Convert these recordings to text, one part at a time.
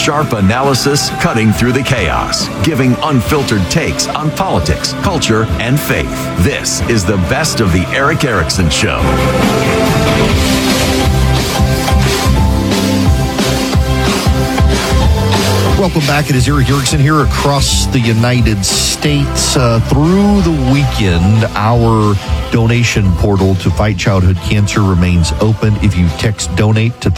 Sharp analysis cutting through the chaos, giving unfiltered takes on politics, culture, and faith. This is the best of the Erick Erickson Show. Welcome back. It is Erick Erickson here across the United States. Through the weekend, our donation portal to fight childhood cancer remains open. If you text donate to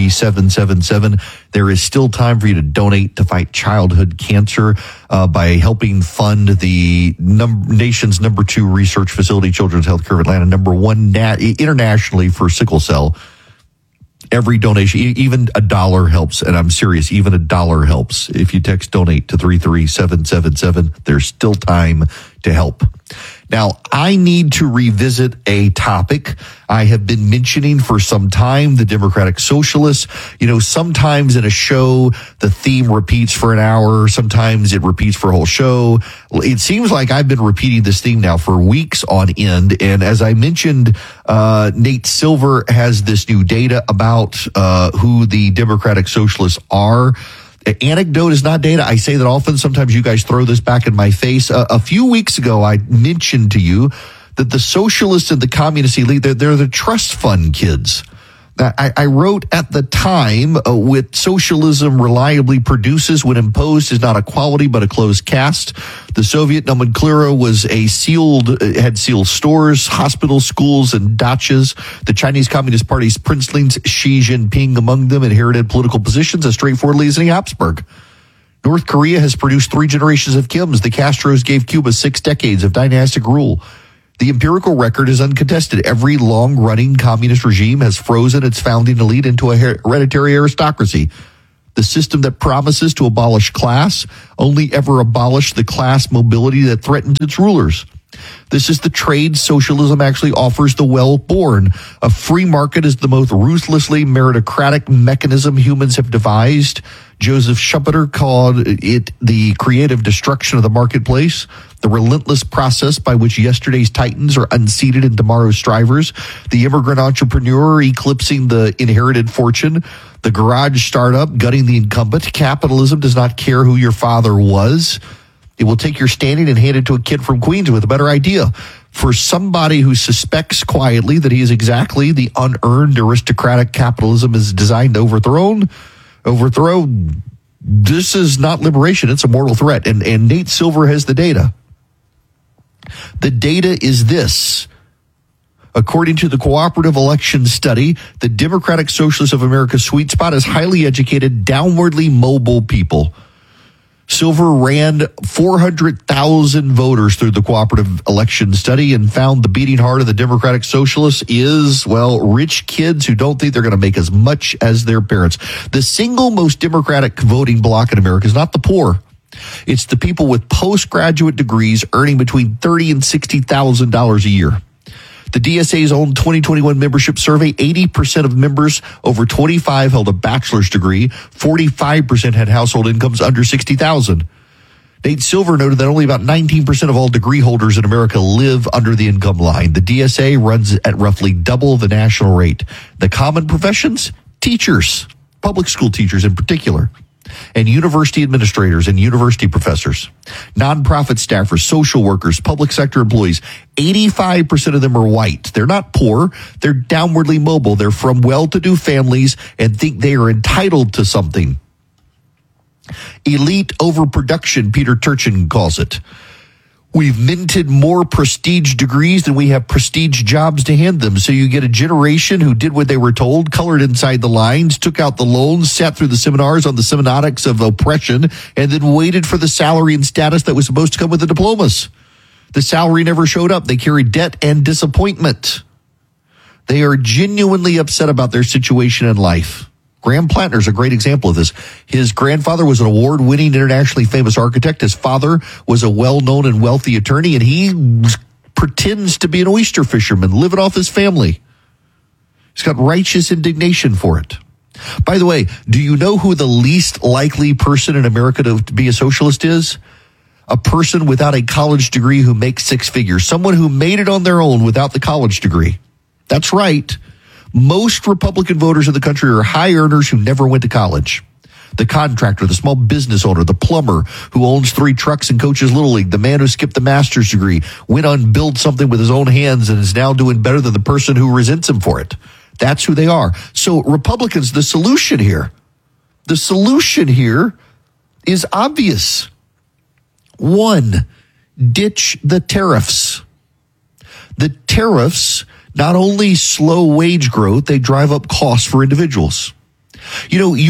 33777, there is still time for you to donate to fight childhood cancer by helping fund the nation's number 2 research facility, Children's Healthcare of Atlanta, number 1 internationally for sickle cell. Every donation, even $1 helps. And I'm serious, even $1 helps. If you text donate to 33777, there's still time to help. Now, I need to revisit a topic I have been mentioning for some time, the Democratic Socialists. You know, sometimes in a show, the theme repeats for an hour. Sometimes it repeats for a whole show. It seems like I've been repeating this theme now for weeks on end. And as I mentioned, Nate Silver has this new data about who the Democratic Socialists are. Anecdote is not data. I say that often. Sometimes you guys throw this back in my face. A few weeks ago, I mentioned to you that the socialists and the communist elite, they're the trust fund kids. I wrote at the time, what socialism reliably produces when imposed is not equality, but a closed caste. The Soviet nomenclature was had sealed stores, hospitals, schools, and dachas. The Chinese Communist Party's princelings, Xi Jinping among them, inherited political positions as straightforwardly as any Habsburg. North Korea has produced 3 generations of Kims. The Castros gave Cuba 6 decades of dynastic rule. The empirical record is uncontested. Every long-running communist regime has frozen its founding elite into a hereditary aristocracy. The system that promises to abolish class only ever abolished the class mobility that threatens its rulers. This is the trade socialism actually offers the well-born. A free market is the most ruthlessly meritocratic mechanism humans have devised. Joseph Schumpeter called it the creative destruction of the marketplace, the relentless process by which yesterday's titans are unseated and tomorrow's strivers, the immigrant entrepreneur eclipsing the inherited fortune, the garage startup gutting the incumbent. Capitalism does not care who your father was. It will take your standing and hand it to a kid from Queens with a better idea. For somebody who suspects quietly that he is exactly the unearned aristocratic capitalism is designed to overthrow, this is not liberation. It's a mortal threat. And Nate Silver has the data. The data is this. According to the Cooperative Election Study, the Democratic Socialists of America's sweet spot is highly educated, downwardly mobile people. Silver ran 400,000 voters through the Cooperative Election Study and found the beating heart of the Democratic Socialists is, well, rich kids who don't think they're going to make as much as their parents. The single most Democratic voting bloc in America is not the poor. It's the people with postgraduate degrees earning between $30,000 and $60,000 a year. The DSA's own 2021 membership survey, 80% of members over 25 held a bachelor's degree. 45% had household incomes under $60,000. Nate Silver noted that only about 19% of all degree holders in America live under the income line. The DSA runs at roughly double the national rate. The common professions? Teachers, public school teachers in particular, and university administrators and university professors, nonprofit staffers, social workers, public sector employees. 85% of them are white. They're not poor. They're downwardly mobile. They're from well-to-do families and think they are entitled to something. Elite overproduction, Peter Turchin calls it. We've minted more prestige degrees than we have prestige jobs to hand them. So you get a generation who did what they were told, colored inside the lines, took out the loans, sat through the seminars on the semiotics of oppression, and then waited for the salary and status that was supposed to come with the diplomas. The salary never showed up. They carried debt and disappointment. They are genuinely upset about their situation in life. Graham Plattner is a great example of this. His grandfather was an award-winning, internationally famous architect. His father was a well-known and wealthy attorney, and he pretends to be an oyster fisherman, living off his family. He's got righteous indignation for it. By the way, do you know who the least likely person in America to be a socialist is? A person without a college degree who makes 6 figures. Someone who made it on their own without the college degree. That's right. Most Republican voters in the country are high earners who never went to college. The contractor, the small business owner, the plumber who owns 3 trucks and coaches Little League, the man who skipped the master's degree, went on and built something with his own hands and is now doing better than the person who resents him for it. That's who they are. So Republicans, the solution here is obvious. 1, ditch the tariffs. The tariffs not only slow wage growth, they drive up costs for individuals. You know,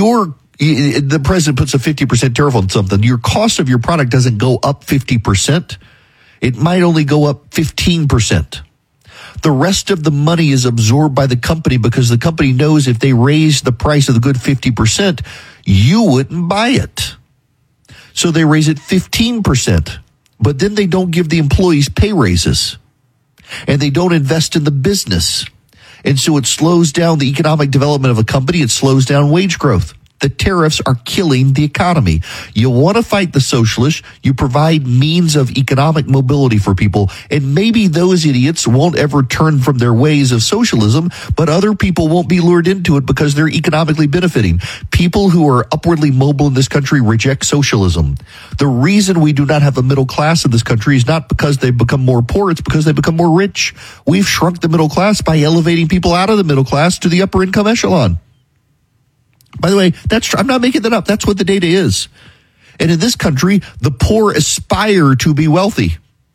the president puts a 50% tariff on something. Your cost of your product doesn't go up 50%. It might only go up 15%. The rest of the money is absorbed by the company because the company knows if they raise the price of the good 50%, you wouldn't buy it. So they raise it 15%. But then they don't give the employees pay raises. And they don't invest in the business. And so it slows down the economic development of a company. It slows down wage growth. The tariffs are killing the economy. You want to fight the socialists, you provide means of economic mobility for people, and maybe those idiots won't ever turn from their ways of socialism, but other people won't be lured into it because they're economically benefiting. People who are upwardly mobile in this country reject socialism. The reason we do not have a middle class in this country is not because they've become more poor, it's because they've become more rich. We've shrunk the middle class by elevating people out of the middle class to the upper income echelon. By the way, I'm not making that up. That's what the data is. And in this country, the poor aspire to be wealthy.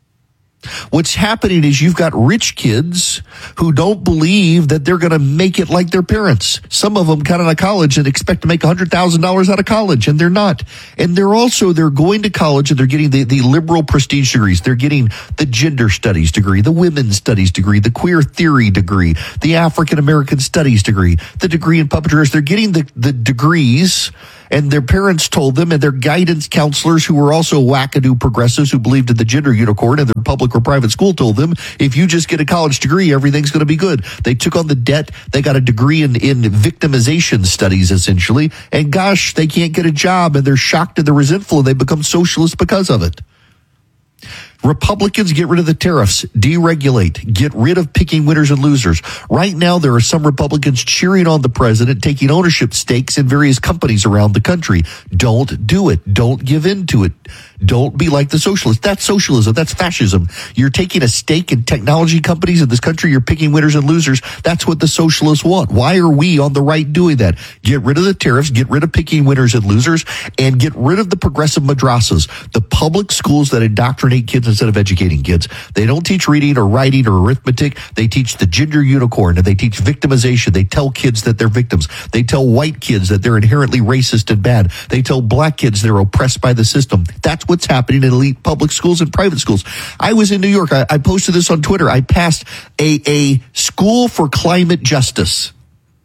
What's happening is you've got rich kids who don't believe that they're going to make it like their parents. Some of them got out of college and expect to make $100,000 out of college, and they're not. And they're going to college and they're getting the liberal prestige degrees. They're getting the gender studies degree, the women's studies degree, the queer theory degree, the African American studies degree, the degree in puppetry. They're getting the degrees. And their parents told them, and their guidance counselors, who were also wackadoo progressives who believed in the gender unicorn, and their public or private school told them, if you just get a college degree, everything's going to be good. They took on the debt. They got a degree in victimization studies, essentially. And gosh, they can't get a job, and they're shocked and they're resentful, and they become socialists because of it. Republicans, get rid of the tariffs, deregulate, get rid of picking winners and losers. Right now, there are some Republicans cheering on the president, taking ownership stakes in various companies around the country. Don't do it. Don't give in to it. Don't be like the socialists. That's socialism. That's fascism. You're taking a stake in technology companies in this country. You're picking winners and losers. That's what the socialists want. Why are we on the right doing that? Get rid of the tariffs, get rid of picking winners and losers, and get rid of the progressive madrasas, the public schools that indoctrinate kids instead of educating kids. They don't teach reading or writing or arithmetic. They teach the gender unicorn, and they teach victimization. They tell kids that they're victims. They tell white kids that they're inherently racist and bad. They tell black kids they're oppressed by the system. That's what's happening in elite public schools and private schools. I was in New York. I posted this on Twitter. I passed a school for climate justice.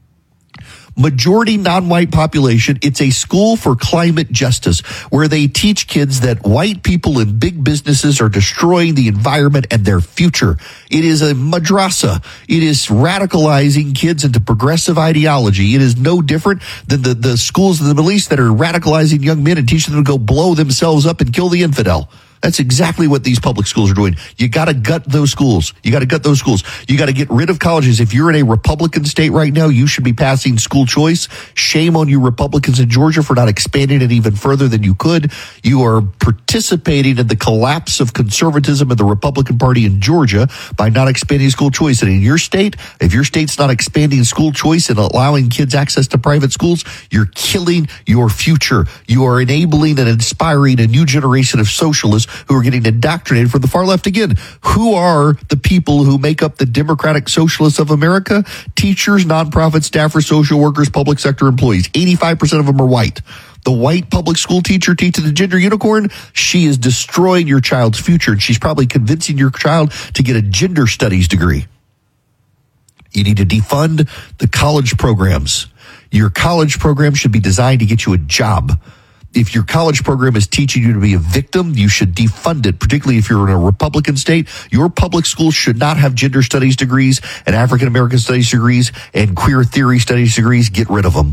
Majority non-white population. It's a school for climate justice where they teach kids that white people in big businesses are destroying the environment and their future. It is a madrasa. It is radicalizing kids into progressive ideology. It is no different than the schools in the Middle East that are radicalizing young men and teaching them to go blow themselves up and kill the infidel. That's exactly what these public schools are doing. You got to gut those schools. You got to gut those schools. You got to get rid of colleges. If you're in a Republican state right now, you should be passing school choice. Shame on you Republicans in Georgia for not expanding it even further than you could. You are participating in the collapse of conservatism in the Republican Party in Georgia by not expanding school choice. And in your state, if your state's not expanding school choice and allowing kids access to private schools, you're killing your future. You are enabling and inspiring a new generation of socialists who are getting indoctrinated from the far left. Again, who are the people who make up the Democratic Socialists of America? Teachers, nonprofit staffers, social workers, public sector employees. 85% of them are white. The white public school teacher teaching the gender unicorn, she is destroying your child's future, and she's probably convincing your child to get a gender studies degree. You need to defund the college programs. Your college program should be designed to get you a job. If your college program is teaching you to be a victim, you should defund it, particularly if you're in a Republican state. Your public schools should not have gender studies degrees and African American studies degrees and queer theory studies degrees. Get rid of them.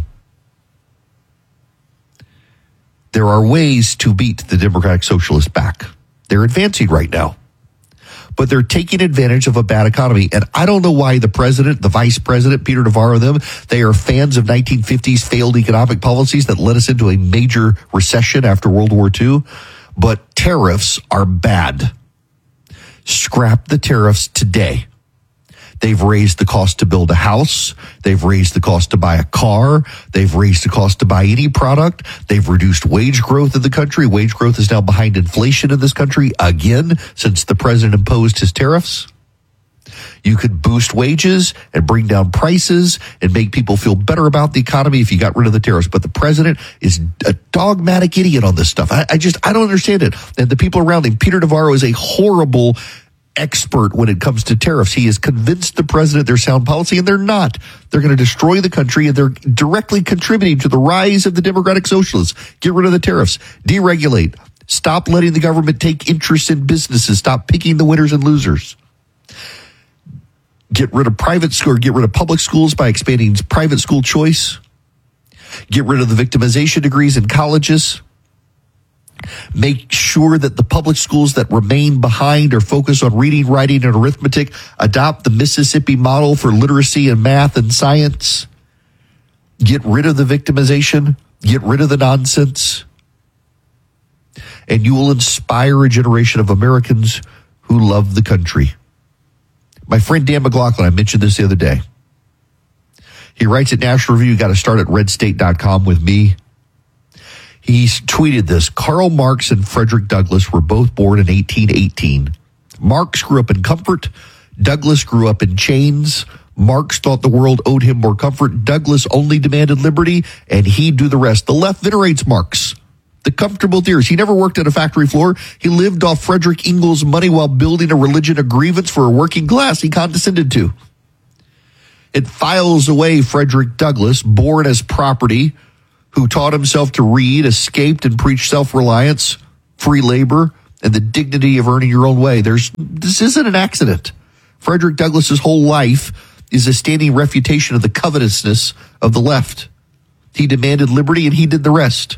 There are ways to beat the Democratic Socialists back. They're advancing right now. but they're taking advantage of a bad economy. And I don't know why the president, the vice president, Peter Navarro, they are fans of 1950s failed economic policies that led us into a major recession after World War II. But tariffs are bad. Scrap the tariffs today. They've raised the cost to build a house. They've raised the cost to buy a car. They've raised the cost to buy any product. They've reduced wage growth in the country. Wage growth is now behind inflation in this country again since the president imposed his tariffs. You could boost wages and bring down prices and make people feel better about the economy if you got rid of the tariffs. But the president is a dogmatic idiot on this stuff. I don't understand it. And the people around him, Peter Navarro is a horrible expert when it comes to tariffs. He has convinced the president they're sound policy, and they're not. They're going to destroy the country, and they're directly contributing to the rise of the democratic socialists. Get rid of the tariffs. Deregulate. Stop letting the government take interest in businesses. Stop picking the winners and losers. Get rid of private school, or get rid of public schools by expanding private school choice. Get rid of the victimization degrees in colleges. Make sure that the public schools that remain behind are focused on reading, writing, and arithmetic. Adopt the Mississippi model for literacy and math and science. Get rid of the victimization. Get rid of the nonsense. And you will inspire a generation of Americans who love the country. My friend Dan McLaughlin, I mentioned this the other day. He writes at National Review, you got to start at redstate.com with me. He's tweeted this. Karl Marx and Frederick Douglass were both born in 1818. Marx grew up in comfort. Douglass grew up in chains. Marx thought the world owed him more comfort. Douglass only demanded liberty, and he'd do the rest. The left venerates Marx, the comfortable theorist. He never worked at a factory floor. He lived off Frederick Engels' money while building a religion of grievance for a working class he condescended to. It files away Frederick Douglass, born as property, who taught himself to read, escaped, and preached self-reliance, free labor, and the dignity of earning your own way. This isn't an accident. Frederick Douglass's whole life is a standing refutation of the covetousness of the left. He demanded liberty, and he did the rest.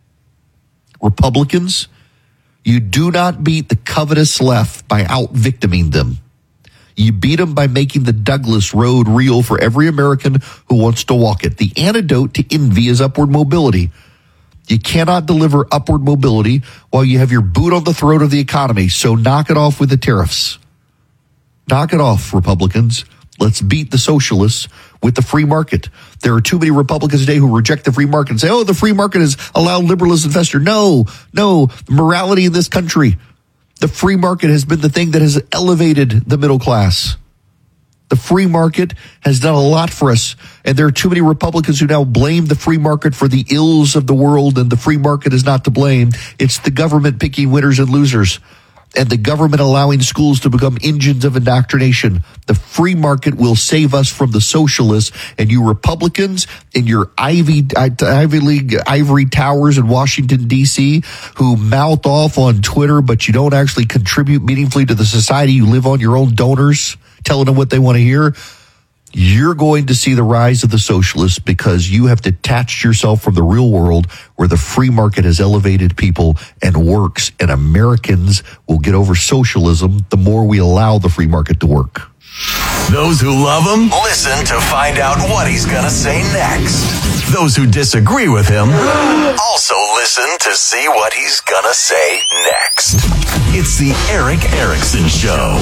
Republicans, you do not beat the covetous left by out-victiming them. You beat them by making the Douglass Road real for every American who wants to walk it. The antidote to envy is upward mobility. You cannot deliver upward mobility while you have your boot on the throat of the economy. So knock it off with the tariffs. Knock it off, Republicans. Let's beat the socialists with the free market. There are too many Republicans today who reject the free market and say, oh, the free market has allowed liberalism to fester. No, morality in this country. The free market has been the thing that has elevated the middle class. The free market has done a lot for us, and there are too many Republicans who now blame the free market for the ills of the world, and the free market is not to blame. It's the government picking winners and losers, and the government allowing schools to become engines of indoctrination. The free market will save us from the socialists, and you Republicans in your Ivy League ivory towers in Washington, D.C., who mouth off on Twitter, but you don't actually contribute meaningfully to the society. You live on your own donors, telling them what they want to hear. You're going to see the rise of the socialists because you have detached yourself from the real world where the free market has elevated people and works, and Americans will get over socialism the more we allow the free market to work. Those who love him, listen to find out what he's going to say next. Those who disagree with him, also listen to see what he's going to say next. It's the Erick Erickson Show.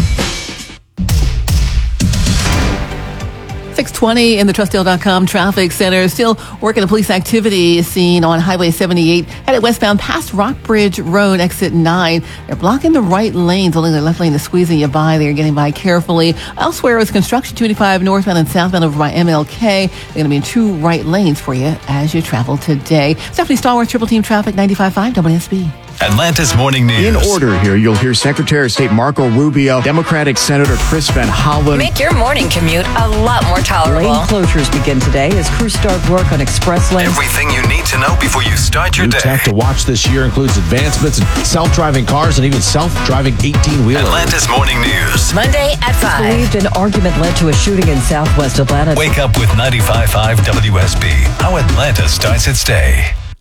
6:20 in the Trustdale.com traffic center. Still working a police activity seen on Highway 78 headed westbound past Rockbridge Road, exit 9. They're blocking the right lanes. Only the left lane is squeezing you by. They're getting by carefully. Elsewhere is construction 285 northbound and southbound over by MLK. They're going to be in two right lanes for you as you travel today. Stephanie Stallworth, Triple Team Traffic, 95.5 WSB. Atlanta's Morning News. In order here, you'll hear Secretary of State Marco Rubio, Democratic Senator Chris Van Hollen. Make your morning commute a lot more tolerable. Lane closures begin today as crews start work on express lanes. Everything you need to know before you start your New day. tech to watch this year includes advancements in self-driving cars and even self-driving 18-wheelers. Atlanta's Morning News. Monday at 5. Believed an argument led to a shooting in southwest Atlanta. Wake up with 95.5 WSB. How Atlanta starts its day.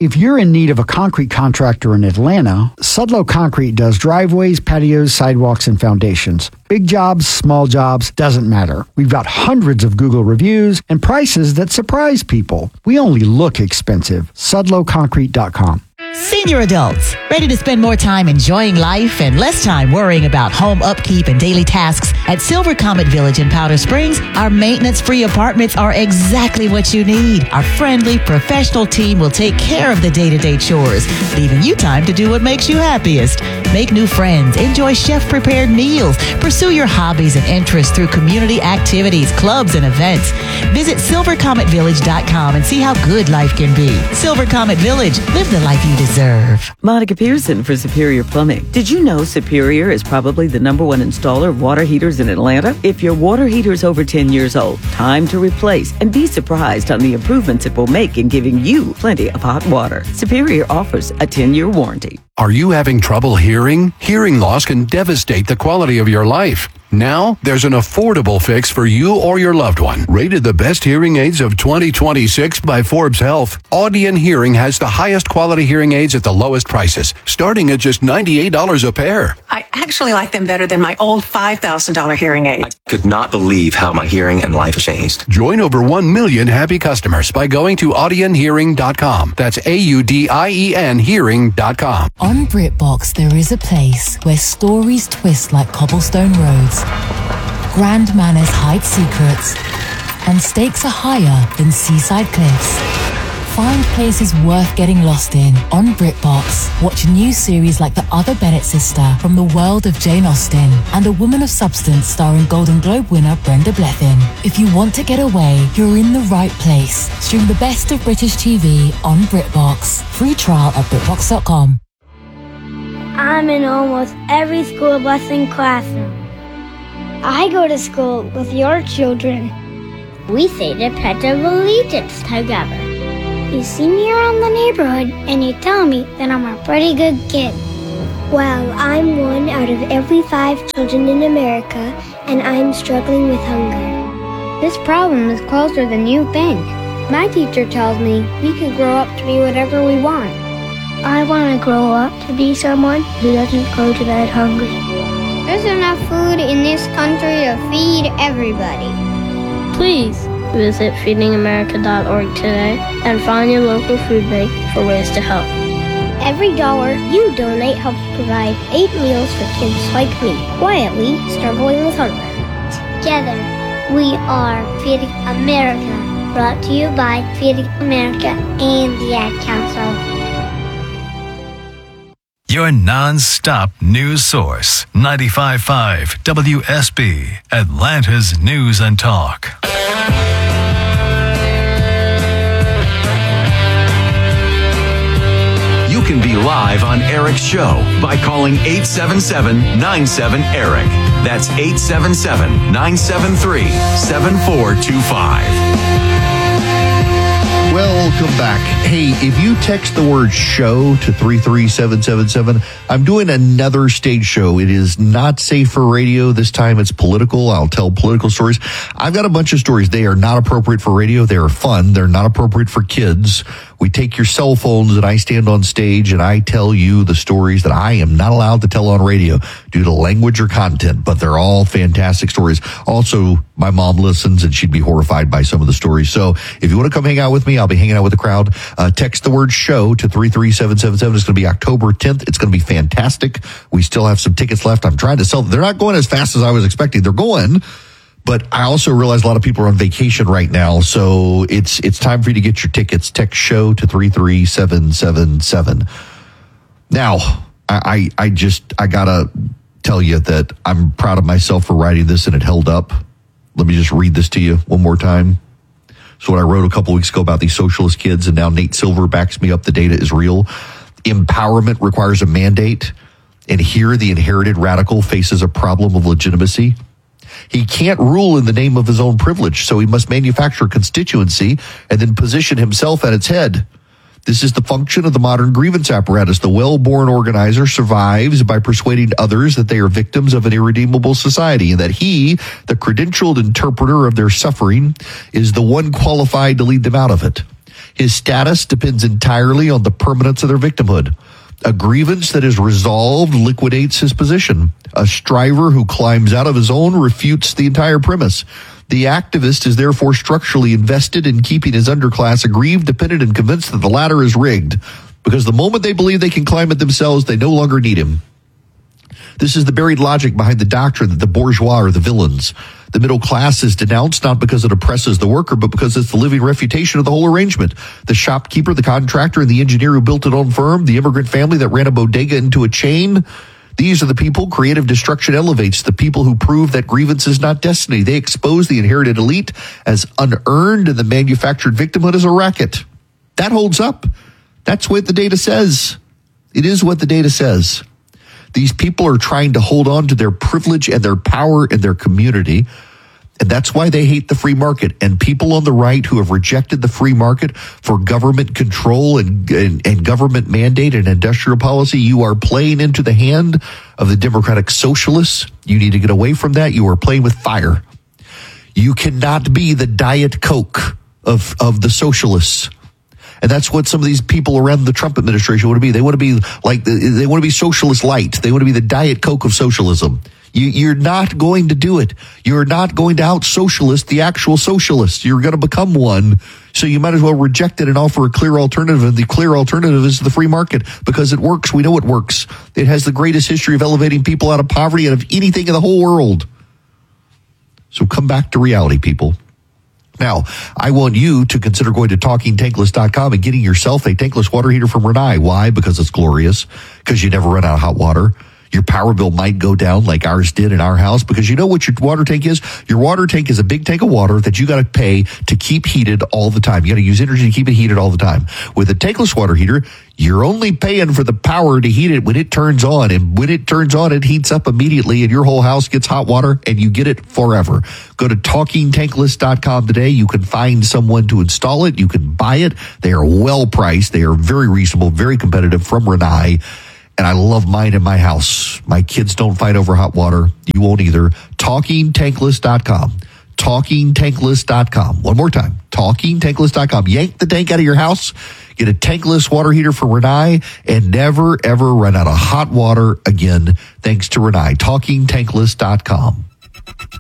If you're in need of a concrete contractor in Atlanta, Sudlow Concrete does driveways, patios, sidewalks, and foundations. Big jobs, small jobs, doesn't matter. We've got hundreds of Google reviews and prices that surprise people. We only look expensive. SudlowConcrete.com. Senior adults, ready to spend more time enjoying life and less time worrying about home upkeep and daily tasks? At Silver Comet Village in Powder Springs, our maintenance-free apartments are exactly what you need. Our friendly, professional team will take care of the day-to-day chores, leaving you time to do what makes you happiest. Make new friends, enjoy chef-prepared meals, pursue your hobbies and interests through community activities, clubs, and events. Visit silvercometvillage.com and see how good life can be. Silver Comet Village, live the life you deserve. Monica Pearson for Superior Plumbing. Did you know Superior is probably the #1 installer of water heaters in Atlanta? If your water heater is over 10 years old, time to replace and be surprised on the improvements it will make in giving you plenty of hot water. Superior offers a 10-year warranty. Are you having trouble hearing? Hearing loss can devastate the quality of your life. Now, there's an affordable fix for you or your loved one. Rated the best hearing aids of 2026 by Forbes Health, Audion Hearing has the highest quality hearing aids at the lowest prices, starting at just $98 a pair. I actually like them better than my old $5,000 hearing aid. I could not believe how my hearing and life changed. Join over 1 million happy customers by going to audionhearing.com. That's AUDIEN hearing.com. On BritBox, there is a place where stories twist like cobblestone roads, grand manners hide secrets, and stakes are higher than seaside cliffs. Find places worth getting lost in on BritBox. Watch new series like The Other Bennett Sister from the world of Jane Austen and A Woman of Substance starring Golden Globe winner Brenda Blethyn. If you want to get away, you're in the right place. Stream the best of British TV on BritBox. Free trial at BritBox.com. I'm in almost every school bus and classroom. I go to school with your children. We say the Pledge of Allegiance together. You see me around the neighborhood and you tell me that I'm a pretty good kid. Well, I'm 1 out of every 5 children in America, and I'm struggling with hunger. This problem is closer than you think. My teacher tells me we can grow up to be whatever we want. I want to grow up to be someone who doesn't go to bed hungry. There's enough food in this country to feed everybody. Please visit feedingamerica.org today and find your local food bank for ways to help. Every dollar you donate helps provide 8 meals for kids like me, quietly struggling with hunger. Together, we are Feeding America, brought to you by Feeding America and the Ad Council. Your non-stop news source, 95.5 WSB, Atlanta's News and Talk. You can be live on Eric's show by calling 877-97-ERIC. That's 877-973-7425. Welcome back. Hey, if you text the word show to 33777, I'm doing another stage show. It is not safe for radio. This time it's political. I'll tell political stories. I've got a bunch of stories. They are not appropriate for radio. They are fun. They're not appropriate for kids. We take your cell phones and I stand on stage and I tell you the stories that I am not allowed to tell on radio due to language or content, but they're all fantastic stories. Also, my mom listens and she'd be horrified by some of the stories. So if you want to come hang out with me, I'll be hanging out with the crowd. Text the word show to 33777. It's going to be October 10th. It's going to be fantastic. We still have some tickets left. I'm trying to sell them. They're not going as fast as I was expecting. They're going. But I also realize a lot of people are on vacation right now, so it's time for you to get your tickets. Text show to 33777. Now, I gotta tell you that I'm proud of myself for writing this and it held up. Let me just read this to you one more time. So what I wrote a couple weeks ago about these socialist kids, and now Nate Silver backs me up. The data is real. Empowerment requires a mandate, and here the inherited radical faces a problem of legitimacy. He can't rule in the name of his own privilege, so he must manufacture constituency and then position himself at its head. This is the function of the modern grievance apparatus. The well-born organizer survives by persuading others that they are victims of an irredeemable society and that he, the credentialed interpreter of their suffering, is the one qualified to lead them out of it. His status depends entirely on the permanence of their victimhood. A grievance that is resolved liquidates his position. A striver who climbs out of his own refutes the entire premise. The activist is therefore structurally invested in keeping his underclass aggrieved, dependent, and convinced that the latter is rigged. Because the moment they believe they can climb it themselves, they no longer need him. This is the buried logic behind the doctrine that the bourgeois are the villains. The middle class is denounced not because it oppresses the worker, but because it's the living refutation of the whole arrangement. The shopkeeper, the contractor, and the engineer who built it on firm, the immigrant family that ran a bodega into a chain. These are the people creative destruction elevates, the people who prove that grievance is not destiny. They expose the inherited elite as unearned and the manufactured victimhood as a racket. That holds up. That's what the data says. It is what the data says. These people are trying to hold on to their privilege and their power in their community. And that's why they hate the free market. And people on the right who have rejected the free market for government control and government mandate and industrial policy, you are playing into the hand of the democratic socialists. You need to get away from that. You are playing with fire. You cannot be the Diet Coke of the socialists. And that's what some of these people around the Trump administration want to be. They want to be like, they want to be socialist light. They want to be the Diet Coke of socialism. You're not going to do it. You're not going to out-socialist the actual socialists. You're going to become one. So you might as well reject it and offer a clear alternative. And the clear alternative is the free market because it works. We know it works. It has the greatest history of elevating people out of poverty out of anything in the whole world. So come back to reality, people. Now, I want you to consider going to TalkingTankless.com and getting yourself a tankless water heater from Rinnai. Why? Because it's glorious. Because you never run out of hot water. Your power bill might go down like ours did in our house because you know what your water tank is? Your water tank is a big tank of water that you got to pay to keep heated all the time. You got to use energy to keep it heated all the time. With a tankless water heater, you're only paying for the power to heat it when it turns on. And when it turns on, it heats up immediately and your whole house gets hot water and you get it forever. Go to TalkingTankless.com today. You can find someone to install it. You can buy it. They are well priced. They are very reasonable, very competitive from Rinnai. And I love mine in my house. My kids don't fight over hot water. You won't either. TalkingTankless.com. TalkingTankless.com. One more time. TalkingTankless.com. Yank the tank out of your house. Get a tankless water heater from Rinnai and never, ever run out of hot water again. Thanks to Rinnai. TalkingTankless.com.